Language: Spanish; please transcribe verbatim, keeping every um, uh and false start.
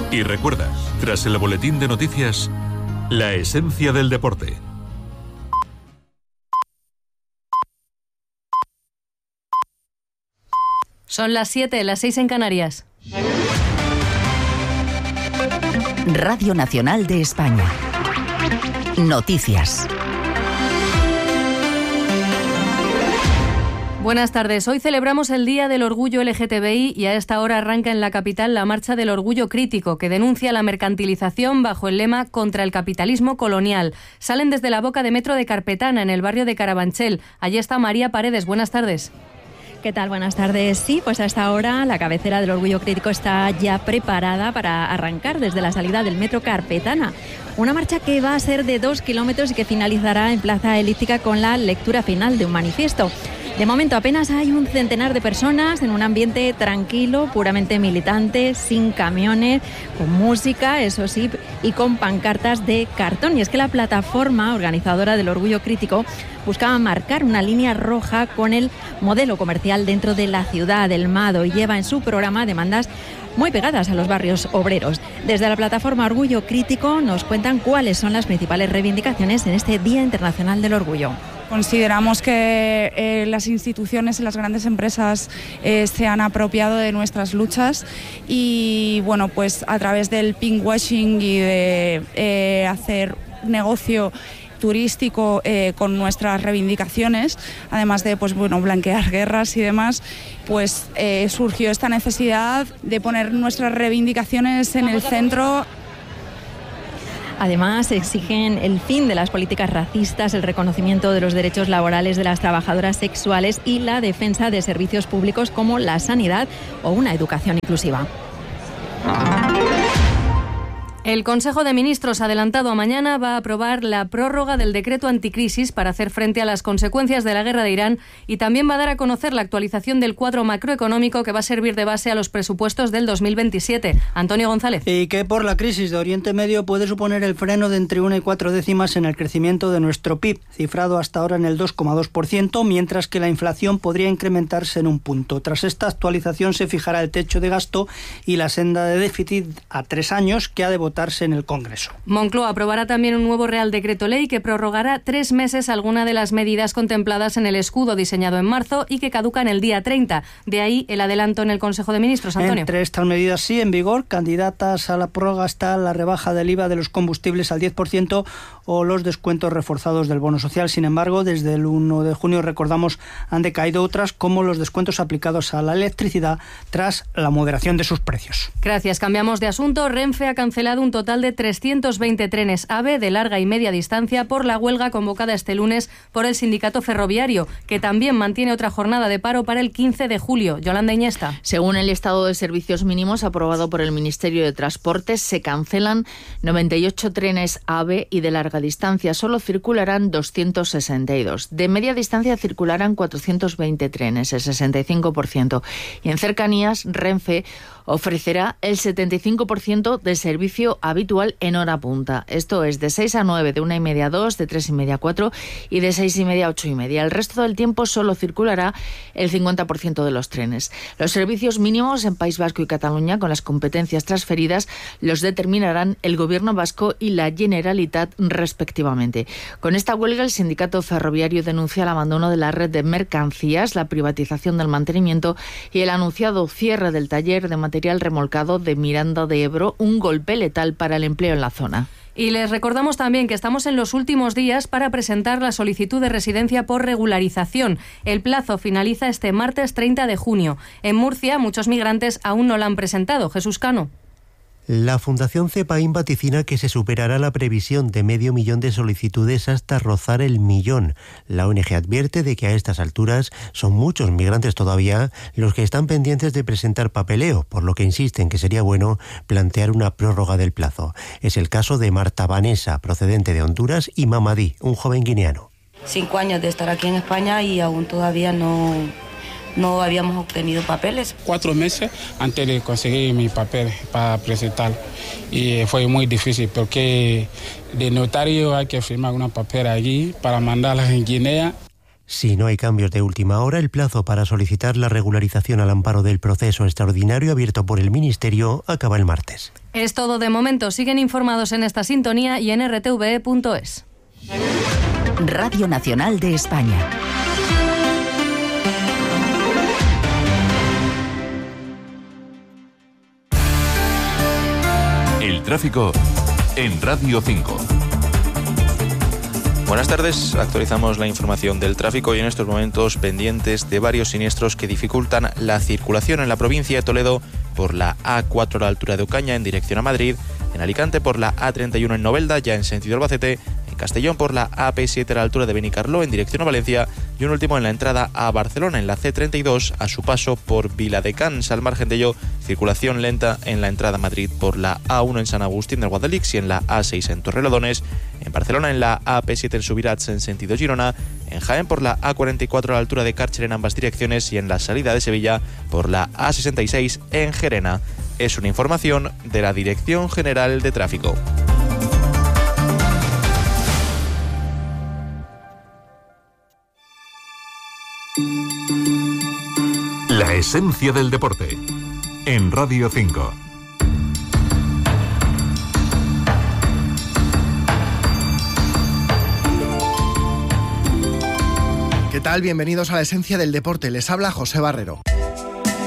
Y recuerda, tras el boletín de noticias, la esencia del deporte. Son las siete, las seis en Canarias. Radio Nacional de España. Noticias. Buenas tardes. Hoy celebramos el Día del Orgullo L G T B I y a esta hora arranca en la capital la Marcha del Orgullo Crítico, que denuncia la mercantilización bajo el lema contra el capitalismo colonial. Salen desde la boca de metro de Carpetana, en el barrio de Carabanchel. Allí está María Paredes. Buenas tardes. ¿Qué tal? Buenas tardes. Sí, pues hasta ahora la cabecera del Orgullo Crítico está ya preparada para arrancar desde la salida del metro Carpetana. Una marcha que va a ser de dos kilómetros y que finalizará en Plaza Elíptica con la lectura final de un manifiesto. De momento apenas hay un centenar de personas en un ambiente tranquilo, puramente militante, sin camiones, con música, eso sí, y con pancartas de cartón. Y es que la plataforma organizadora del Orgullo Crítico buscaba marcar una línea roja con el modelo comercial dentro de la ciudad del Mado y lleva en su programa demandas muy pegadas a los barrios obreros. Desde la plataforma Orgullo Crítico nos cuentan cuáles son las principales reivindicaciones en este Día Internacional del Orgullo. Consideramos que eh, las instituciones y las grandes empresas eh, se han apropiado de nuestras luchas y, bueno, pues a través del pinkwashing y de eh, hacer negocio turístico eh, con nuestras reivindicaciones, además de pues bueno blanquear guerras y demás, pues eh, surgió esta necesidad de poner nuestras reivindicaciones en el centro. Además, exigen el fin de las políticas racistas, el reconocimiento de los derechos laborales de las trabajadoras sexuales y la defensa de servicios públicos como la sanidad o una educación inclusiva. El Consejo de Ministros, adelantado a mañana, va a aprobar la prórroga del decreto anticrisis para hacer frente a las consecuencias de la guerra de Irán y también va a dar a conocer la actualización del cuadro macroeconómico que va a servir de base a los presupuestos del dos mil veintisiete. Antonio González. Y que por la crisis de Oriente Medio puede suponer el freno de entre una y cuatro décimas en el crecimiento de nuestro P I B, cifrado hasta ahora en el dos coma dos por ciento, mientras que la inflación podría incrementarse en un punto. Tras esta actualización se fijará el techo de gasto y la senda de déficit a tres años que ha de votar en el Congreso. Moncloa aprobará también un nuevo Real Decreto Ley que prorrogará tres meses alguna de las medidas contempladas en el escudo diseñado en marzo y que caducan el día treinta. De ahí el adelanto en el Consejo de Ministros, Antonio. Entre estas medidas sí en vigor, candidatas a la prórroga está la rebaja del I V A de los combustibles al diez por ciento o los descuentos reforzados del bono social. Sin embargo, desde el uno de junio, recordamos, han decaído otras como los descuentos aplicados a la electricidad tras la moderación de sus precios. Gracias. Cambiamos de asunto. Renfe ha cancelado un total de trescientos veinte trenes AVE de larga y media distancia por la huelga convocada este lunes por el sindicato ferroviario, que también mantiene otra jornada de paro para el quince de julio. Yolanda Iñesta. Según el estado de servicios mínimos aprobado por el Ministerio de Transportes, se cancelan noventa y ocho trenes AVE y de larga distancia. Solo circularán doscientos sesenta y dos. De media distancia circularán cuatrocientos veinte trenes, el sesenta y cinco por ciento. Y en cercanías, Renfe ofrecerá el setenta y cinco por ciento del servicio habitual en hora punta. Esto es de seis a nueve, de una y media a dos, de tres y media a cuatro y de seis y media a ocho y media. El resto del tiempo solo circulará el cincuenta por ciento de los trenes. Los servicios mínimos en País Vasco y Cataluña, con las competencias transferidas, los determinarán el Gobierno vasco y la Generalitat respectivamente. Con esta huelga, el sindicato ferroviario denuncia el abandono de la red de mercancías, la privatización del mantenimiento y el anunciado cierre del taller de material remolcado de Miranda de Ebro, un golpe letal para el empleo en la zona. Y les recordamos también que estamos en los últimos días para presentar la solicitud de residencia por regularización. El plazo finaliza este martes treinta de junio. En Murcia, muchos migrantes aún no la han presentado. Jesús Cano. La Fundación CEPAIN vaticina que se superará la previsión de medio millón de solicitudes hasta rozar el millón. La O N G advierte de que a estas alturas son muchos migrantes todavía los que están pendientes de presentar papeleo, por lo que insisten que sería bueno plantear una prórroga del plazo. Es el caso de Marta Vanessa, procedente de Honduras, y Mamadí, un joven guineano. Cinco años de estar aquí en España y aún todavía no... no habíamos obtenido papeles. Cuatro meses antes de conseguir mi papel para presentar y fue muy difícil porque de notario hay que firmar una papel allí para mandarla en Guinea. Si no hay cambios de última hora, el plazo para solicitar la regularización al amparo del proceso extraordinario abierto por el Ministerio acaba el martes. Es todo de momento. Siguen informados en esta sintonía y en r t v e punto es. Radio Nacional de España. El tráfico en Radio cinco. Buenas tardes, actualizamos la información del tráfico y en estos momentos pendientes de varios siniestros que dificultan la circulación en la provincia de Toledo por la A cuatro a la altura de Ocaña en dirección a Madrid, en Alicante por la A treinta y uno en Novelda ya en sentido Albacete, en Castellón por la A P siete a la altura de Benicarló en dirección a Valencia y un último en la entrada a Barcelona en la C treinta y dos a su paso por Viladecans. Al margen de ello, circulación lenta en la entrada a Madrid por la A uno en San Agustín del Guadalix y en la A seis en Torrelodones, en Barcelona en la A P siete en Subirats en sentido Girona, en Jaén por la A cuarenta y cuatro a la altura de Cárcher en ambas direcciones y en la salida de Sevilla por la A sesenta y seis en Gerena. Es una información de la Dirección General de Tráfico. La esencia del deporte en Radio cinco. ¿Qué tal? Bienvenidos a la esencia del deporte. Les habla José Barrero.